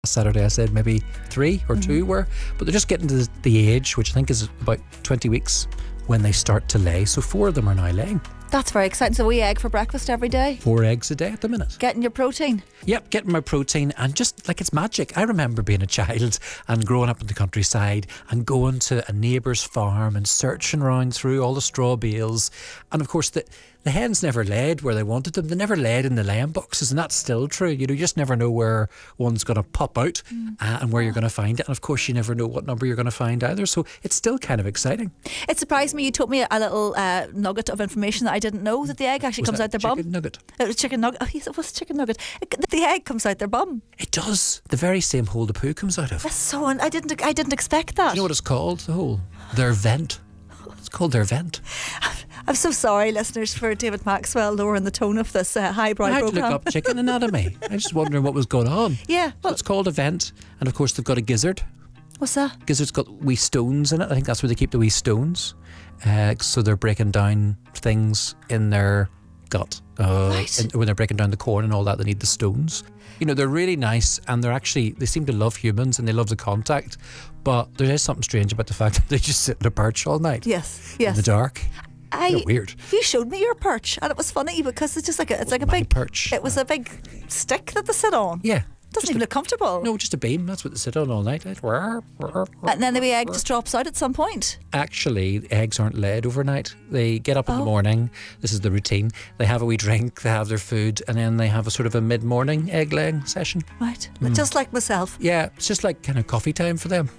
Saturday I said maybe 3 or 2 were, but they're just getting to the age, which I think is about 20 weeks, when they start to lay. So 4 of them are now laying. That's very exciting. So we egg for breakfast every day. 4 eggs a day at the minute. Getting your protein. Yep, getting my protein, and just like it's magic. I remember being a child and growing up in the countryside and going to a neighbour's farm and searching around through all the straw bales. And of course the hens never laid where they wanted them. They never laid in the laying boxes, and that's still true. You just never know where one's going to pop out and where you're going to find it. And of course you never know what number you're going to find either. So it's still kind of exciting. It surprised me. You told me a little nugget of information that I didn't know, that the egg actually comes out their bum. Chicken nugget. It was chicken nugget. Oh, yes, it was chicken nugget. The egg comes out their bum. It does. The very same hole the poo comes out of. That's so. I didn't expect that. Do you know what it's called? The hole. Their vent. It's called their vent. I'm so sorry, listeners, for David Maxwell lowering the tone of this highbrow I had programme. to look up chicken anatomy. I was just wondering what was going on. Yeah, well, So it's called a vent, and of course they've got a gizzard. what's that? Gizzard's got wee stones in it. I think that's where they keep the wee stones. So they're breaking down things in their gut. Right. When they're breaking down the corn and all that, they need the stones. They're really nice, and they seem to love humans and they love the contact. But there is something strange about the fact that they just sit in a perch all night Yes. in the dark. They're weird. You showed me your perch, and it was funny because it's just like it's like a big perch. It was a big stick that they sit on. Yeah. Doesn't even look comfortable. No, just a beam. That's what they sit on all night. And then the wee egg just drops out at some point. Actually, eggs aren't laid overnight. They get up in the morning. This is the routine. They have a wee drink, they have their food, and then they have a sort of a mid-morning egg laying session. Right. Just like myself. Yeah, it's just like kind of coffee time for them.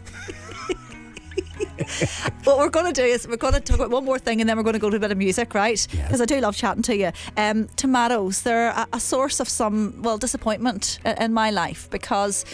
What we're going to do is we're going to talk about one more thing, and then we're going to go to a bit of music, right? Because I do love chatting to you. Tomatoes, they're a source of some, disappointment in my life, because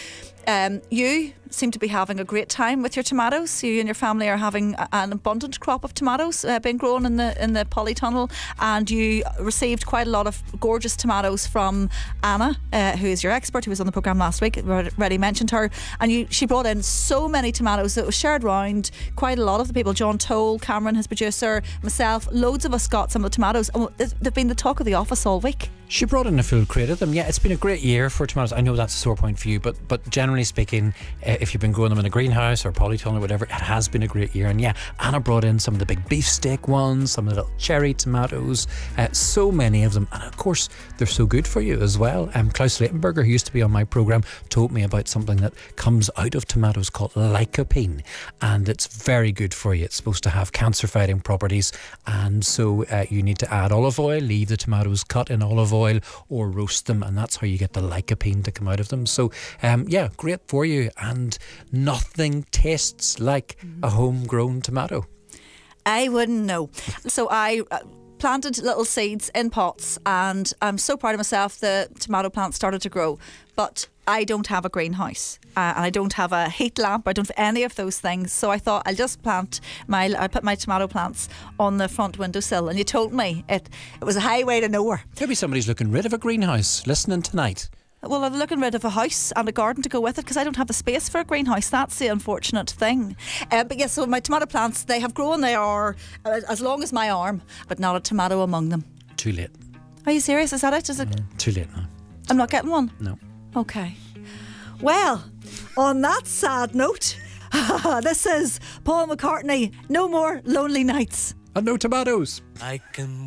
you seem to be having a great time with your tomatoes. You and your family are having an abundant crop of tomatoes being grown in the polytunnel, and you received quite a lot of gorgeous tomatoes from Anna, who is your expert, who was on the programme last week. We already mentioned her, and she brought in so many tomatoes that was shared around. Quite a lot of the people, John Toll, Cameron, his producer, myself, loads of us got some of the tomatoes, and they've been the talk of the office all week. She brought in a full crate of them. Yeah, it's been a great year for tomatoes. I know that's a sore point for you, but generally speaking, if you've been growing them in a greenhouse or polytunnel or whatever, it has been a great year. And yeah, Anna brought in some of the big beefsteak ones, some of the little cherry tomatoes, so many of them. And of course, they're so good for you as well. Klaus Leitenberger, who used to be on my programme, told me about something that comes out of tomatoes called lycopene. And it's very good for you. It's supposed to have cancer-fighting properties. And so you need to add olive oil, leave the tomatoes cut in olive oil, or roast them, and that's how you get the lycopene to come out of them. So yeah, great for you, and nothing tastes like a homegrown tomato. I wouldn't know. So I planted little seeds in pots, and I'm so proud of myself. The tomato plants started to grow, but I don't have a greenhouse, and I don't have a heat lamp. I don't have any of those things. So I thought I'll just I put my tomato plants on the front windowsill. And you told me it was a highway to nowhere. Maybe somebody's looking rid of a greenhouse listening tonight. Well, I'm looking rid of a house and a garden to go with it, because I don't have the space for a greenhouse. That's the unfortunate thing. But yes, so my tomato plants, they have grown. They are as long as my arm, but not a tomato among them. Too late. Are you serious? Is that it? Is it? Too late now. I'm not getting one? No. Okay. Well, on that sad note, this is Paul McCartney. No more lonely nights. And no tomatoes. I can